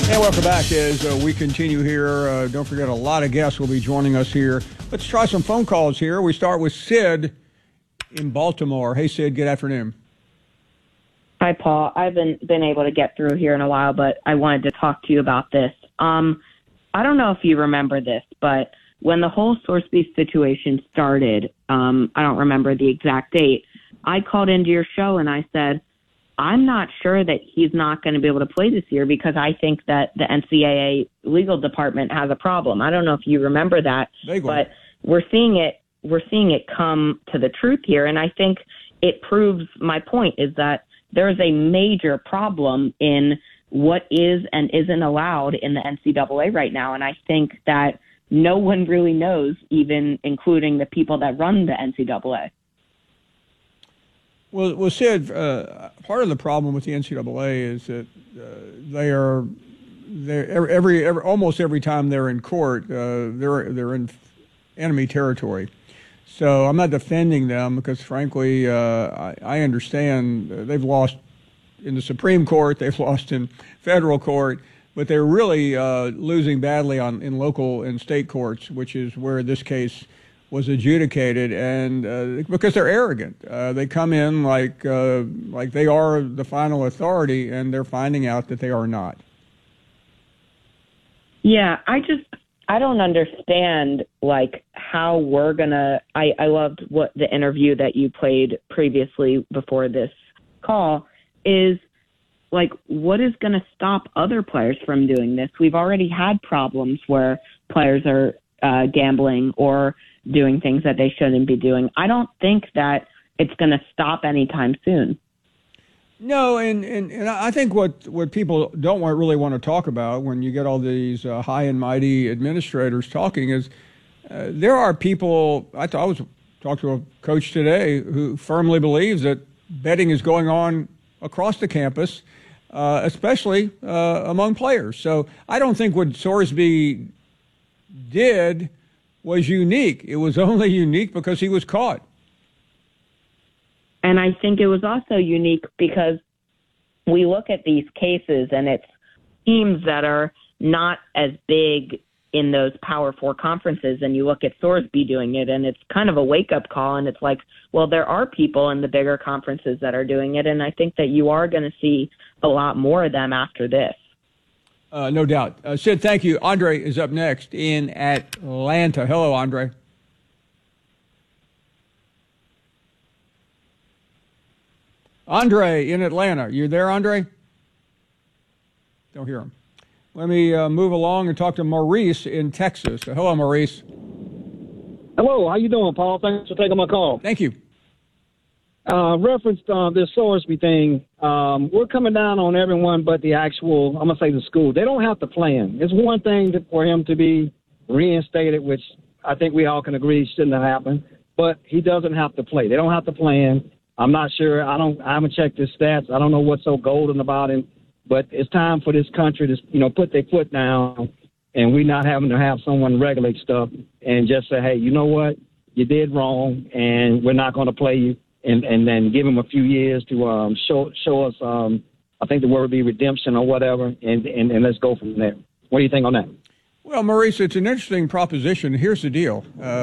And welcome back as we continue here. Don't forget, a lot of guests will be joining us here. Let's try some phone calls here. We start with Sid in Baltimore. Hey, Sid, good afternoon. Hi, Paul. I haven't been able to get through here in a while, but I wanted to talk to you about this. I don't know if you remember this, but when the whole Sorsby situation started, I don't remember the exact date, I called into your show and I said, I'm not sure that he's not going to be able to play this year because I think that the NCAA legal department has a problem. I don't know if you remember that, but we're seeing it come to the truth here. And I think it proves my point is that there is a major problem in what is and isn't allowed in the NCAA right now. And I think that no one really knows, even including the people that run the NCAA. Well, Sid, part of the problem with the NCAA is that almost every time they're in court, they're in enemy territory. So I'm not defending them because, frankly, I understand they've lost in the Supreme Court, they've lost in federal court, but they're really losing badly in local and state courts, which is where this case was adjudicated, and because they're arrogant. They come in like they are the final authority, and they're finding out that they are not. Yeah, I don't understand, how we're going to – I loved what the interview that you played previously before this call is, what is going to stop other players from doing this? We've already had problems where players are gambling or doing things that they shouldn't be doing. I don't think that it's going to stop anytime soon. No, and I think what people don't really want to talk about when you get all these high and mighty administrators talking is there are people. I was talking to a coach today who firmly believes that betting is going on across the campus, especially among players. So I don't think what Sorsby did was unique. It was only unique because he was caught. And I think it was also unique because we look at these cases and it's teams that are not as big in those Power Four conferences, and you look at Sorsby doing it, and it's kind of a wake-up call, and it's like, well, there are people in the bigger conferences that are doing it, and I think that you are going to see a lot more of them after this. No doubt. Sid, thank you. Andre is up next in Atlanta. Hello, Andre. Andre in Atlanta. You there, Andre? Don't hear him. Let me move along and talk to Maurice in Texas. Hello, Maurice. Hello. How you doing, Paul? Thanks for taking my call. Thank you. Referenced this Sorsby thing, we're coming down on everyone but the actual, I'm going to say the school. They don't have to play him. It's one thing for him to be reinstated, which I think we all can agree shouldn't have happened, but he doesn't have to play. They don't have to play him. I'm not sure. I haven't checked his stats. I don't know what's so golden about him, but it's time for this country to, put their foot down and we not having to have someone regulate stuff and just say, hey, you know what? You did wrong and we're not going to play you. And then give him a few years to show us, I think the word would be redemption or whatever, and let's go from there. What do you think on that? Well, Maurice, it's an interesting proposition. Here's the deal.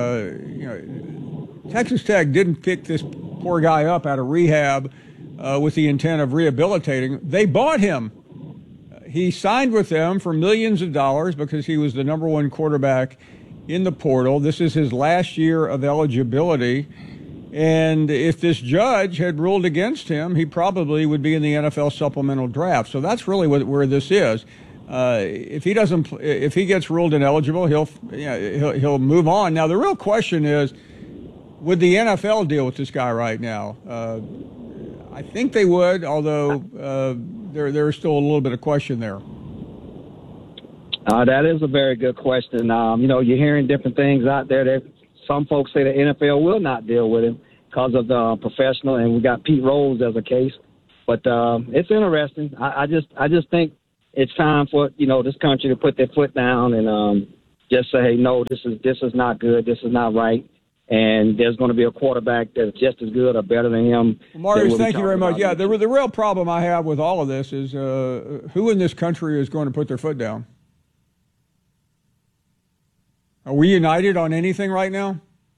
Texas Tech didn't pick this poor guy up out of rehab with the intent of rehabilitating. They bought him. He signed with them for millions of dollars because he was the number one quarterback in the portal. This is his last year of eligibility. And if this judge had ruled against him, he probably would be in the NFL supplemental draft. So that's really where this is. If he gets ruled ineligible, he'll move on. Now the real question is, would the NFL deal with this guy right now? I think they would, although there's still a little bit of question there. That is a very good question. You're hearing different things out there that. Some folks say the NFL will not deal with him because of the professional, and we got Pete Rose as a case. But it's interesting. I just think it's time for this country to put their foot down and just say, hey, no, this is not good. This is not right. and there's going to be a quarterback that's just as good or better than him. Well, Marius, thank you very much. Yeah, the real problem I have with all of this is who in this country is going to put their foot down? Are we united on anything right now?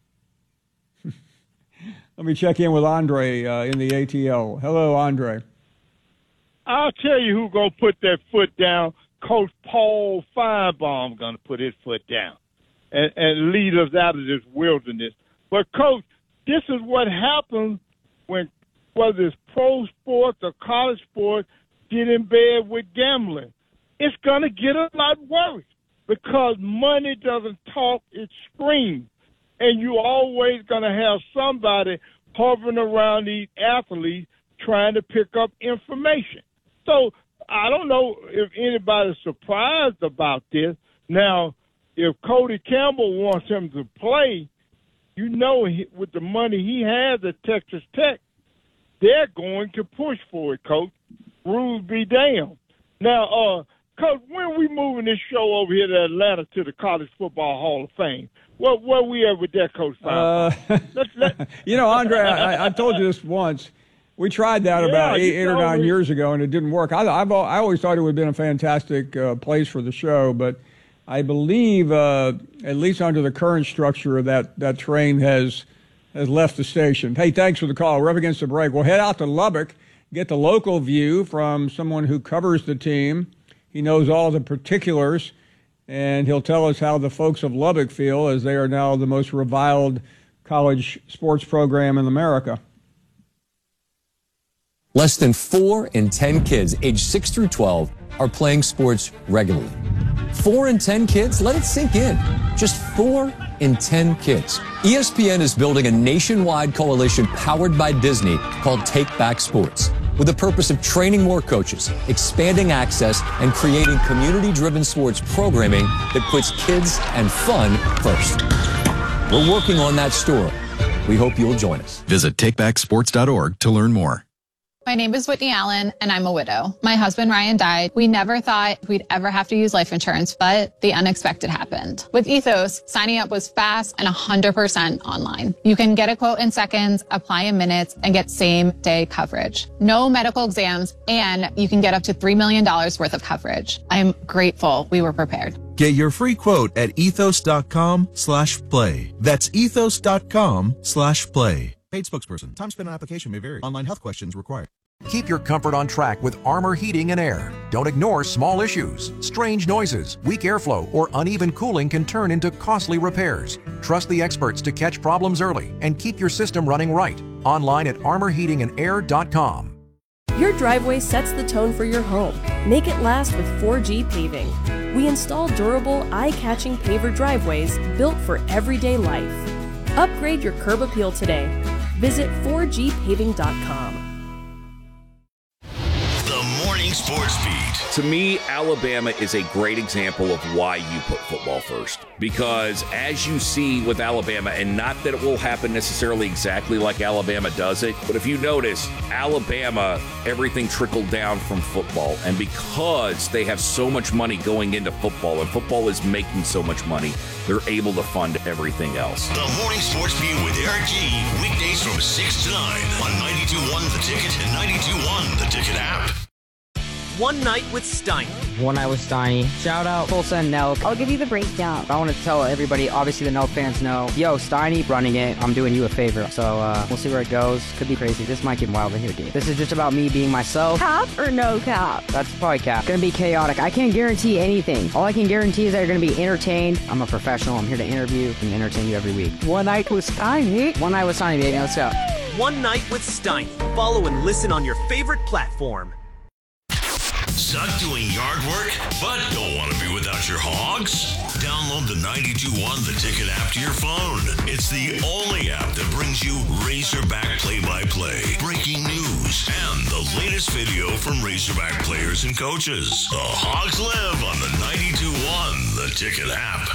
Let me check in with Andre in the ATL. Hello, Andre. I'll tell you who's going to put their foot down. Coach Paul Finebaum going to put his foot down and lead us out of this wilderness. But, Coach, this is what happens when, whether it's pro sports or college sports, get in bed with gambling. It's going to get a lot worse because money doesn't talk, it screams. And you always going to have somebody hovering around these athletes trying to pick up information. So I don't know if anybody's surprised about this. Now, if Cody Campbell wants him to play, you know, with the money he has at Texas Tech, they're going to push for it, Coach. Rules be damned. Now, Coach, when are we moving this show over here to Atlanta to the College Football Hall of Fame? Where we at with that, Coach? You know, Andre, I've told you this once. We tried that about eight or 9 years ago, and it didn't work. I always thought it would have been a fantastic place for the show, but I believe, at least under the current structure, that train has left the station. Hey, thanks for the call. We're up against the break. We'll head out to Lubbock, get the local view from someone who covers the team. He knows all the particulars, and he'll tell us how the folks of Lubbock feel as they are now the most reviled college sports program in America. Less than 4 in 10 kids aged 6 through 12 are playing sports regularly. 4 in 10 kids? Let it sink in. Just 4 in 10 kids. ESPN is building a nationwide coalition powered by Disney called Take Back Sports, with the purpose of training more coaches, expanding access, and creating community-driven sports programming that puts kids and fun first. We're working on that story. We hope you'll join us. Visit takebacksports.org to learn more. My name is Whitney Allen, and I'm a widow. My husband, Ryan, died. We never thought we'd ever have to use life insurance, but the unexpected happened. With Ethos, signing up was fast and 100% online. You can get a quote in seconds, apply in minutes, and get same-day coverage. No medical exams, and you can get up to $3 million worth of coverage. I am grateful we were prepared. Get your free quote at ethos.com/play. That's ethos.com/play. Paid spokesperson. Time spent on application may vary. Online health questions required. Keep your comfort on track with Armor Heating and Air. Don't ignore small issues. Strange noises, weak airflow, or uneven cooling can turn into costly repairs. Trust the experts to catch problems early and keep your system running right. Online at armorheatingandair.com. Your driveway sets the tone for your home. Make it last with 4G Paving. We install durable, eye-catching paver driveways built for everyday life. Upgrade your curb appeal today. Visit 4gpaving.com. The Morning Sports Beat. To me, Alabama is a great example of why you put football first. Because as you see with Alabama, and not that it will happen necessarily exactly like Alabama does it, but if you notice, Alabama, everything trickled down from football. And because they have so much money going into football, and football is making so much money, they're able to fund everything else. The Morning Sports Beat with Eric G. Weekdays from 6 to 9 on 92.1 The Ticket and 92.1 The Ticket app. One Night with Steiny. One Night with Steiny. Shout out Tulsa and Nelk. I'll give you the breakdown. I want to tell everybody, obviously the Nelk fans know, yo, Steiny running it. I'm doing you a favor. So we'll see where it goes. Could be crazy. This might get wild in here, dude. This is just about me being myself. Cap or no cap? That's probably cap. It's going to be chaotic. I can't guarantee anything. All I can guarantee is that you're going to be entertained. I'm a professional. I'm here to interview and entertain you every week. One Night with Steiny. One Night with Steiny, baby. Let's go. One Night with Steiny. Follow and listen on your favorite platform. Suck doing yard work, but don't want to be without your hogs? Download the 92.1 The Ticket app to your phone. It's the only app that brings you Razorback play-by-play, breaking news, and the latest video from Razorback players and coaches. The Hogs live on the 92.1 The Ticket app.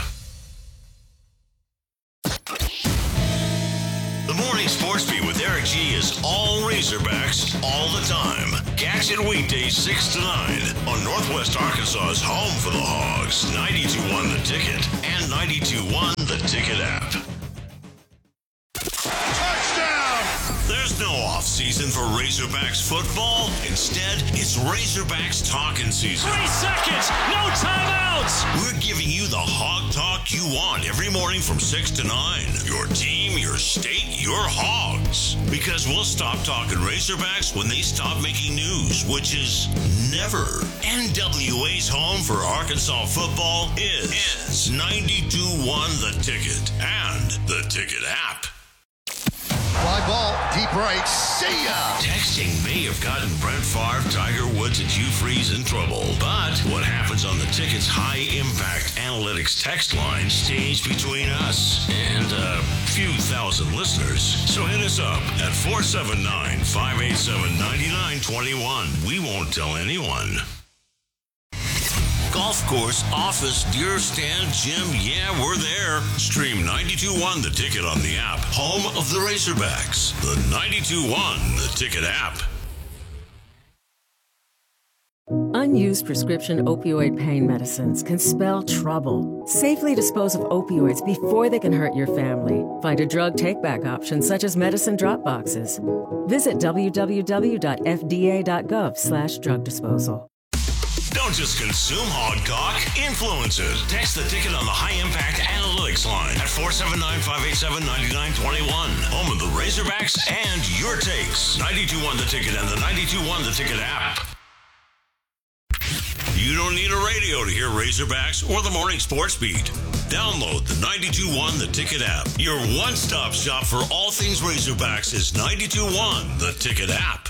The Morning Sports Beat with Eric G is all Razorbacks all the time. Catch it weekdays 6 to 9 on Northwest Arkansas's home for the Hogs, 92.1 The Ticket and 92.1 The Ticket app. off season for Razorbacks football. Instead, it's Razorbacks talking season. 3 seconds, no timeouts. We're giving you the hog talk you want every morning from 6 to 9. Your team, your state, your hogs. Because we'll stop talking Razorbacks when they stop making news, which is never. NWA's home for Arkansas football is 92.1 The Ticket and the Ticket app. Fly ball, deep right, see ya! Texting may have gotten Brent Favre, Tiger Woods, and Hugh Freeze in trouble. But what happens on the Ticket's high-impact analytics text line stays between us and a few thousand listeners. So hit us up at 479-587-9921. We won't tell anyone. Golf course, office, deer stand, gym, yeah, we're there. Stream 92.1 The Ticket on the app. Home of the Razorbacks. The 92.1 The Ticket app. Unused prescription opioid pain medicines can spell trouble. Safely dispose of opioids before they can hurt your family. Find a drug take-back option such as medicine drop boxes. Visit www.fda.gov/drug disposal. Don't just consume hog talk, influence it. Text the Ticket on the high-impact analytics line at 479-587-9921. Home of the Razorbacks and your takes. 92.1 The Ticket and the 92.1 The Ticket app. You don't need a radio to hear Razorbacks or the Morning Sports Beat. Download the 92.1 The Ticket app. Your one-stop shop for all things Razorbacks is 92.1 The Ticket app.